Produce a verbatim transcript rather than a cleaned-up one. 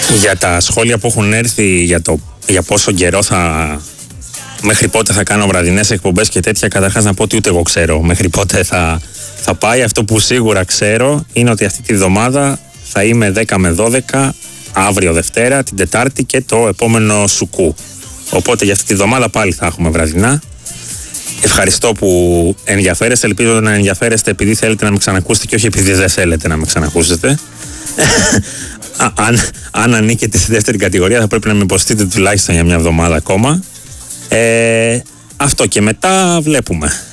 Για τα σχόλια που έχουν έρθει για, το, για πόσο καιρό θα... μέχρι πότε θα κάνω βραδινές εκπομπές και τέτοια, καταρχάς να πω ότι ούτε εγώ ξέρω μέχρι πότε θα, θα πάει. Αυτό που σίγουρα ξέρω είναι ότι αυτή τη βδομάδα θα είμαι δέκα με δώδεκα, αύριο Δευτέρα, την Τετάρτη και το επόμενο Σουκού. Οπότε για αυτή τη βδομάδα πάλι θα έχουμε βραδινά. Ευχαριστώ που ενδιαφέρεστε, ελπίζω να ενδιαφέρεστε επειδή θέλετε να με ξανακούσετε και όχι επειδή δεν θέλετε να με ξανακούσετε. αν, αν ανήκετε στη δεύτερη κατηγορία θα πρέπει να με υποστείτε τουλάχιστον για μια εβδομάδα ακόμα. Ε, αυτό και μετά βλέπουμε.